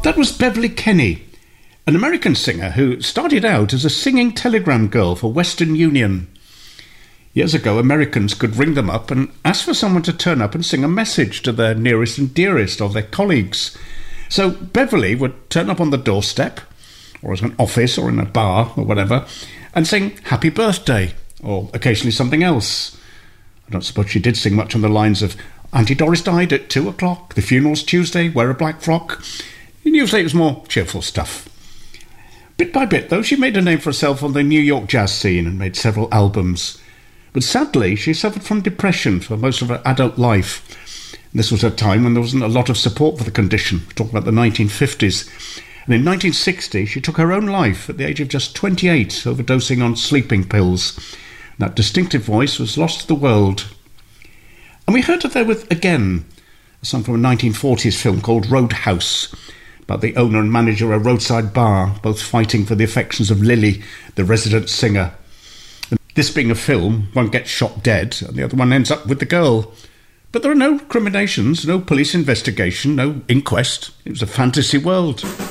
That was Beverly Kenny, an American singer who started out as a singing telegram girl for Western Union. Years ago, Americans could ring them up and ask for someone to turn up and sing a message to their nearest and dearest or their colleagues. So Beverly would turn up on the doorstep, or at an office or in a bar or whatever, and sing Happy Birthday, or occasionally something else. I don't suppose she did sing much on the lines of Auntie Doris died at 2 o'clock, the funeral's Tuesday, wear a black frock. Usually it was more cheerful stuff. Bit by bit, though, she made a name for herself on the New York jazz scene and made several albums. But sadly, she suffered from depression for most of her adult life. And this was a time when there wasn't a lot of support for the condition. We're talking about the 1950s. And in 1960, she took her own life at the age of just 28, overdosing on sleeping pills. That distinctive voice was lost to the world. And we heard her there with Again, a song from a 1940s film called Roadhouse, about the owner and manager of a roadside bar, both fighting for the affections of Lily, the resident singer. And this being a film, one gets shot dead and the other one ends up with the girl. But there are no recriminations, no police investigation, no inquest. It was a fantasy world.